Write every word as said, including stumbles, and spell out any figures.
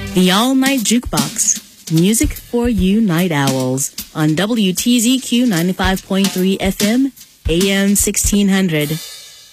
The All Night Jukebox. Music for you night owls on W T Z Q ninety-five point three F M, A M sixteen hundred.